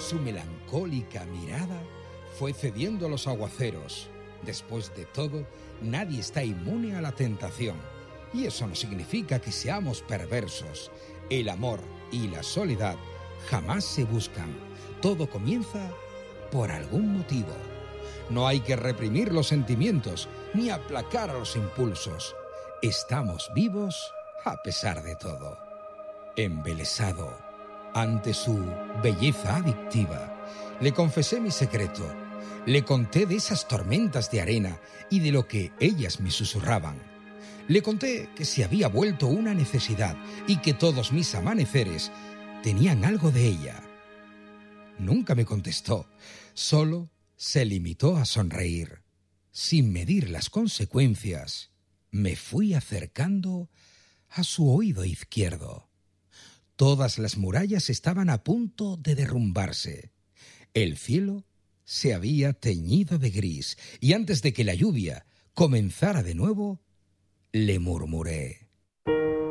Su melancólica mirada fue cediendo a los aguaceros. Después de todo, nadie está inmune a la tentación. Y eso no significa que seamos perversos. El amor y la soledad jamás se buscan. Todo comienza por algún motivo. No hay que reprimir los sentimientos ni aplacar a los impulsos. Estamos vivos a pesar de todo. Embelesado ante su belleza adictiva, le confesé mi secreto. Le conté de esas tormentas de arena y de lo que ellas me susurraban. Le conté que se había vuelto una necesidad y que todos mis amaneceres tenían algo de ella. Nunca me contestó, solo se limitó a sonreír. Sin medir las consecuencias, me fui acercando a su oído izquierdo. Todas las murallas estaban a punto de derrumbarse. El cielo se había teñido de gris y antes de que la lluvia comenzara de nuevo, le murmuré: